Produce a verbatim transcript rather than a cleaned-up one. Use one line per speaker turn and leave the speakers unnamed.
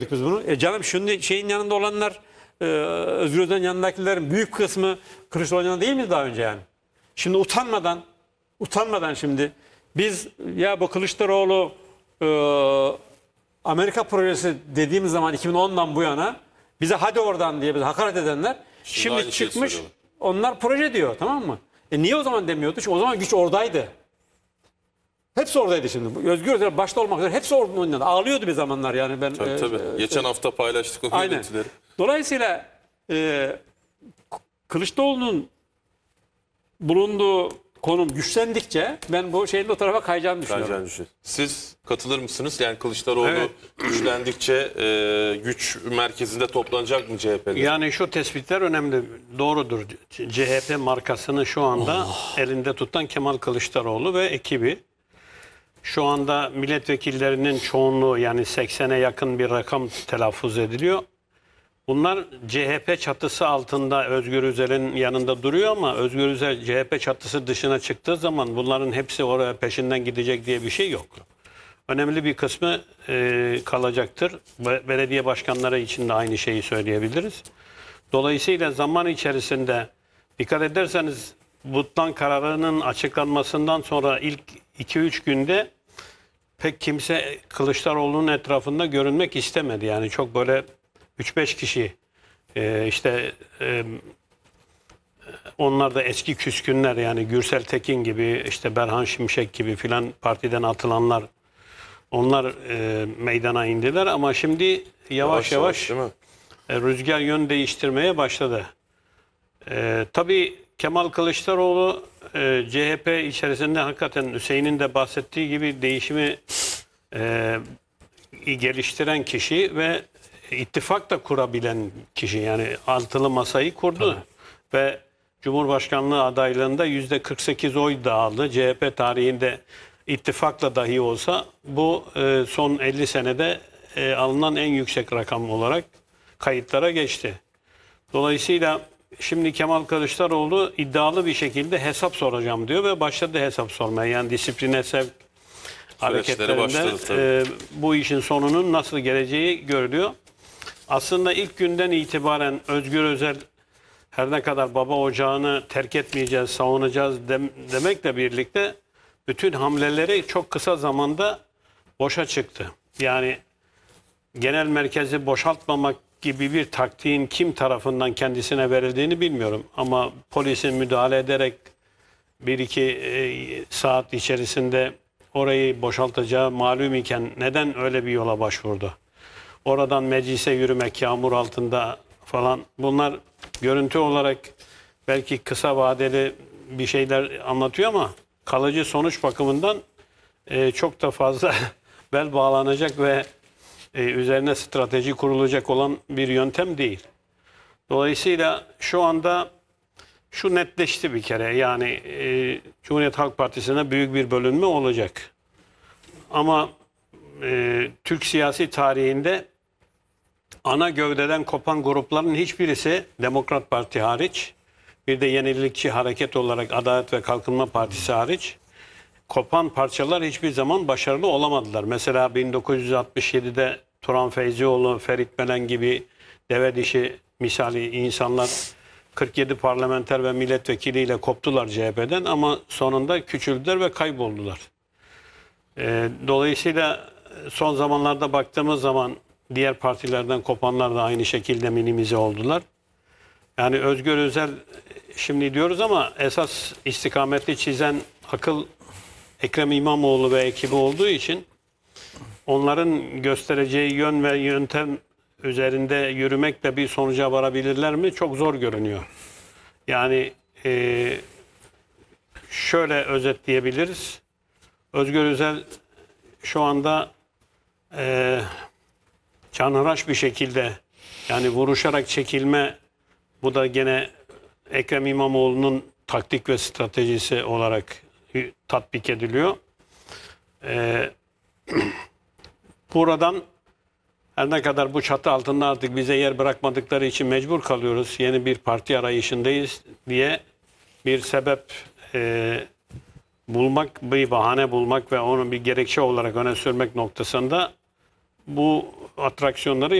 biz bunu. E canım şimdi şeyin yanında olanlar, e, Özgür Özel'in yanındakilerin büyük kısmı Kılıçdaroğlu'nun yanında değil mi daha önce yani? Şimdi utanmadan, utanmadan şimdi biz ya bu Kılıçdaroğlu e, Amerika projesi dediğimiz zaman iki bin ondan bu yana bize hadi oradan diye bize hakaret edenler
Şimdi
şimdi,
aynı şeyi
çıkmış
söylüyorlar.
onlar proje diyor, tamam mı? E niye o zaman demiyordu? Çünkü o zaman güç oradaydı. Hepsi oradaydı şimdi. Özgür Özel başta olmak üzere hepsi orada. Ağlıyordu bir zamanlar yani ben.
Tabii
e,
tabii.
e,
Geçen hafta paylaştık o
Aynen.
görüntüleri.
Dolayısıyla e, Kılıçdaroğlu'nun bulunduğu konum güçlendikçe ben bu şeyin o tarafa kayacağını düşünüyorum.
Bence düşün. Siz katılır mısınız? Yani Kılıçdaroğlu
Evet.
güçlendikçe e, güç merkezinde toplanacak mı C H P'de?
Yani şu tespitler önemli, doğrudur. C H P markasını şu anda
Oh.
elinde tutan Kemal Kılıçdaroğlu ve ekibi. Şu anda milletvekillerinin çoğunluğu, yani seksene yakın bir rakam telaffuz ediliyor. Bunlar C H P çatısı altında Özgür Özel'in yanında duruyor ama Özgür Özel C H P çatısı dışına çıktığı zaman bunların hepsi oraya peşinden gidecek diye bir şey yok. Önemli bir kısmı e, kalacaktır. Ve belediye başkanları için de aynı şeyi söyleyebiliriz. Dolayısıyla zaman içerisinde dikkat ederseniz Butlan kararının açıklanmasından sonra ilk iki üç günde pek kimse Kılıçdaroğlu'nun etrafında görünmek istemedi. Yani çok böyle üç beş kişi e, işte e, onlar da eski küskünler, yani Gürsel Tekin gibi, işte Berhan Şimşek gibi filan partiden atılanlar, onlar e, meydana indiler ama şimdi yavaş yavaş,
yavaş değil mi?
e, rüzgar yön değiştirmeye başladı. E, tabii Kemal Kılıçdaroğlu e, C H P içerisinde hakikaten Hüseyin'in de bahsettiği gibi değişimi e, geliştiren kişi ve ittifak da kurabilen kişi. Yani altılı masayı kurdu. Tabii. Ve Cumhurbaşkanlığı adaylığında yüzde kırk sekiz oy da aldı. C H P tarihinde ittifakla dahi olsa bu e, son elli senede e, alınan en yüksek rakam olarak kayıtlara geçti. Dolayısıyla şimdi Kemal Kılıçdaroğlu iddialı bir şekilde hesap soracağım diyor ve başladı hesap sormaya. Yani disipline sevk hareketlerinde
başladı tabii.
e, bu işin sonunun nasıl geleceği görülüyor. Aslında ilk günden itibaren Özgür Özel her ne kadar baba ocağını terk etmeyeceğiz, savunacağız dem demekle birlikte bütün hamleleri çok kısa zamanda boşa çıktı. Yani genel merkezi boşaltmamak gibi bir taktiğin kim tarafından kendisine verildiğini bilmiyorum. Ama polisin müdahale ederek bir iki e, saat içerisinde orayı boşaltacağı malum iken neden öyle bir yola başvurdu? Oradan meclise yürümek yağmur altında falan, bunlar görüntü olarak belki kısa vadeli bir şeyler anlatıyor ama kalıcı sonuç bakımından e, çok da fazla bel bağlanacak ve e, üzerine strateji kurulacak olan bir yöntem değil. Dolayısıyla şu anda şu netleşti bir kere, yani e, Cumhuriyet Halk Partisi'ne büyük bir bölünme olacak. Ama e, Türk siyasi tarihinde ana gövdeden kopan grupların hiçbirisi, Demokrat Parti hariç, bir de yenilikçi hareket olarak Adalet ve Kalkınma Partisi hariç, kopan parçalar hiçbir zaman başarılı olamadılar. Mesela bin dokuz yüz altmış yedi'de Turan Feyzioğlu, Ferit Melen gibi deve dişi misali insanlar kırk yedi parlamenter ve milletvekiliyle koptular C H P'den ama sonunda küçüldüler ve kayboldular. Ee, dolayısıyla son zamanlarda baktığımız zaman diğer partilerden kopanlar da aynı şekilde minimize oldular. Yani Özgür Özel şimdi diyoruz ama esas istikameti çizen akıl Ekrem İmamoğlu ve ekibi olduğu için onların göstereceği yön ve yöntem üzerinde yürümekle bir sonuca varabilirler mi? Çok zor görünüyor. Yani e, şöyle özetleyebiliriz. Özgür Özel şu anda e, canhıraş bir şekilde, yani vuruşarak çekilme, bu da gene Ekrem İmamoğlu'nun taktik ve stratejisi olarak tatbik ediliyor. Ee, buradan her ne kadar bu çatı altında artık bize yer bırakmadıkları için mecbur kalıyoruz, yeni bir parti arayışındayız diye bir sebep e, bulmak, bir bahane bulmak ve onu bir gerekçe olarak öne sürmek noktasında bu atraksiyonları